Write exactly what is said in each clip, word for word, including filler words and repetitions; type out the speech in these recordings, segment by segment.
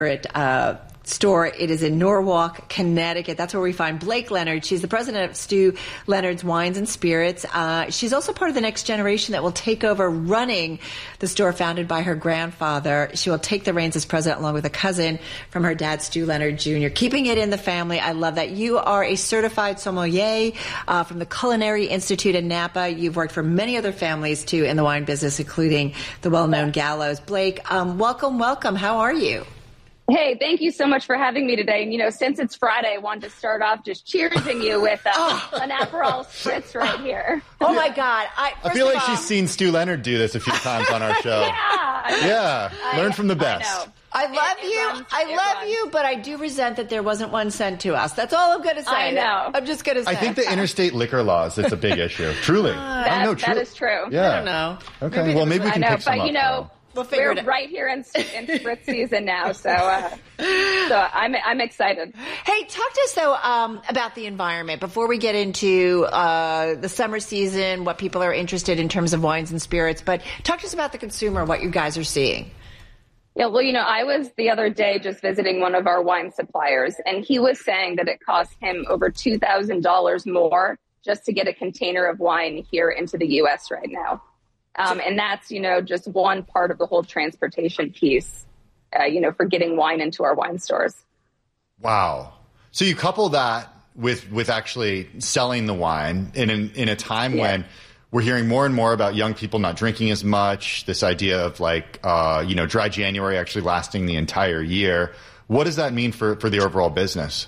uh, store. It is in Norwalk, Connecticut. That's where we find Blake Leonard. She's the president of Stu Leonard's Wines and Spirits. Uh, she's also part of the next generation that will take over running the store founded by her grandfather. She will take the reins as president along with a cousin from her dad, Stu Leonard Junior Keeping it in the family. I love that. You are a certified sommelier uh, from the Culinary Institute in Napa. You've worked for many other families, too, in the wine business, including the well-known Gallows. Blake, um, welcome, welcome. How are you? Hey, thank you so much for having me today. And, you know, since it's Friday, I wanted to start off just cheersing you with uh, oh. an Aperol Spritz right here. Oh, my God. I, I feel like all, she's seen Stu Leonard do this a few times on our show. yeah. Yeah. I, Learn from the best. I know. I love it, it you. Runs, I love runs. you, but I do resent that there wasn't one sent to us. That's all I'm going to say. I know. I'm just going to say. I think the interstate liquor laws, it's a big issue. Truly. Uh, that, I know, true. that is true. Yeah. I don't know. Okay. Maybe well, maybe we can I know, pick some but, up. You know, We'll figure We're it out. right here in, in Spritz season now, so uh, so I'm I'm excited. Hey, talk to us though um, about the environment before we get into uh, the summer season, what people are interested in terms of wines and spirits. But talk to us about the consumer, what you guys are seeing. Yeah, well, you know, I was the other day just visiting one of our wine suppliers, and he was saying that it cost him over two thousand dollars more just to get a container of wine here into the U S right now. Um, and that's, you know, just one part of the whole transportation piece, uh, you know, for getting wine into our wine stores. Wow. So you couple that with with actually selling the wine in an, in a time yeah. when we're hearing more and more about young people not drinking as much, this idea of like, uh, you know, dry January actually lasting the entire year. What does that mean for, for the overall business?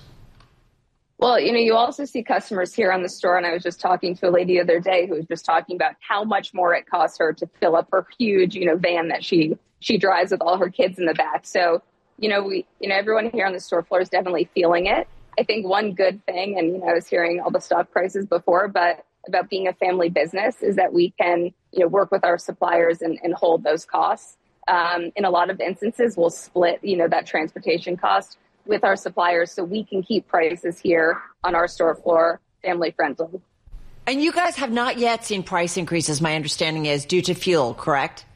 Well, you know, you also see customers here on the store, and I was just talking to a lady the other day who was just talking about how much more it costs her to fill up her huge, you know, van that she she drives with all her kids in the back. So, you know, we, you know, everyone here on the store floor is definitely feeling it. I think one good thing, and, you know, I was hearing all the stock prices before, but about being a family business is that we can, you know, work with our suppliers and, and hold those costs. Um, in a lot of instances, we'll split, you know, that transportation cost with our suppliers so we can keep prices here on our store floor family friendly. And you guys have not yet seen price increases, my understanding is, due to fuel, correct?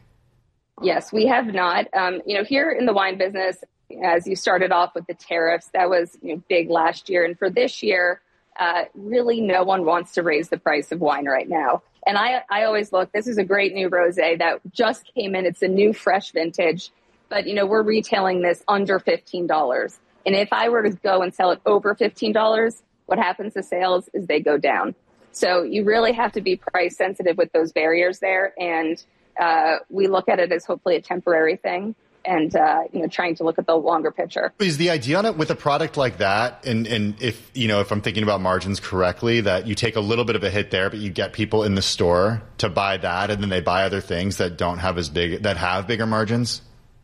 Yes, we have not. Um, you know, here in the wine business, as you started off with the tariffs, that was, you know, big last year. And for this year, uh, really no one wants to raise the price of wine right now. And I, I always look, this is a great new rosé that just came in. It's a new fresh vintage, but, you know, we're retailing this under fifteen dollars. And if I were to go and sell it over fifteen dollars, what happens to sales is they go down. So you really have to be price sensitive with those barriers there. And uh, we look at it as hopefully a temporary thing and, uh, you know, trying to look at the longer picture. Is the idea on it with a product like that, and, and if, you know, if I'm thinking about margins correctly, that you take a little bit of a hit there, but you get people in the store to buy that and then they buy other things that don't have as big, that have bigger margins?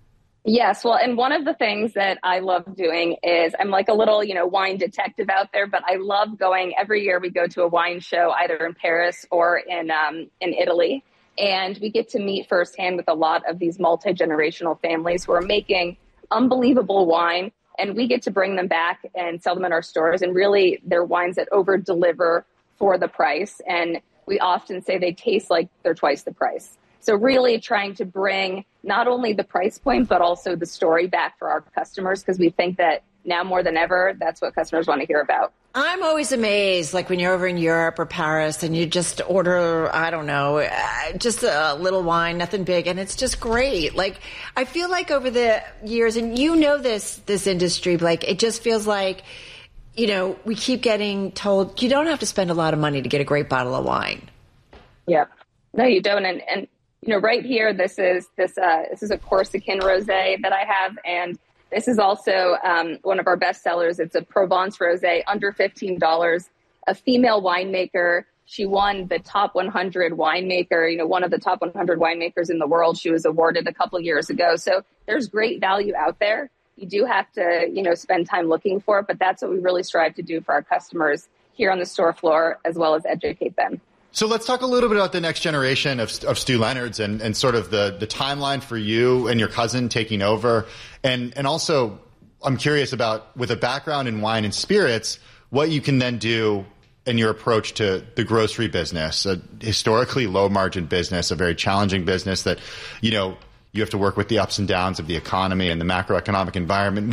Yes. Well, and one of the things that I love doing is I'm like a little, you know, wine detective out there, but I love going every year. We go to a wine show either in Paris or in um, in Italy, and we get to meet firsthand with a lot of these multi-generational families who are making unbelievable wine, and we get to bring them back and sell them in our stores. And really, they're wines that over deliver for the price. And we often say they taste like they're twice the price. So really trying to bring not only the price point, but also the story back for our customers, because we think that now more than ever, that's what customers want to hear about. I'm always amazed, like when you're over in Europe or Paris and you just order, I don't know, uh, just a little wine, nothing big, and it's just great. Like, I feel like over the years, and you know this, this industry, like, it just feels like, you know, we keep getting told you don't have to spend a lot of money to get a great bottle of wine. Yeah. No, you don't. And, and you know, right here, this is this uh, this is a Corsican rosé that I have, and this is also um, one of our best sellers. It's a Provence rosé, under fifteen dollars. A female winemaker. She won the top one hundred winemaker, you know, one of the top one hundred winemakers in the world. She was awarded a couple years ago. So there's great value out there. You do have to, you know, spend time looking for it, but that's what we really strive to do for our customers here on the store floor, as well as educate them. So let's talk a little bit about the next generation of, of Stu Leonard's and, and sort of the, the timeline for you and your cousin taking over. And, and also, I'm curious about, with a background in wine and spirits, what you can then do in your approach to the grocery business, a historically low margin business, a very challenging business that, you know, You have to work with the ups and downs of the economy and the macroeconomic environment.